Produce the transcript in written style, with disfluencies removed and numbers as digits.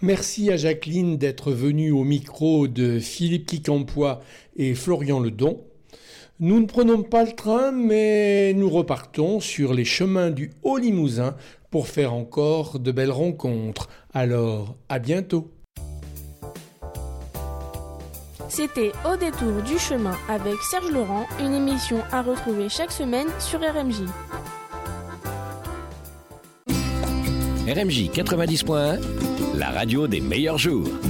Merci à Jacqueline d'être venue au micro de Philippe Quincampoix et Florian Ledon. Nous ne prenons pas le train, mais nous repartons sur les chemins du Haut-Limousin pour faire encore de belles rencontres. Alors, à bientôt. C'était Au détour du chemin avec Serge Laurent, une émission à retrouver chaque semaine sur RMJ. RMJ 90.1, la radio des meilleurs jours.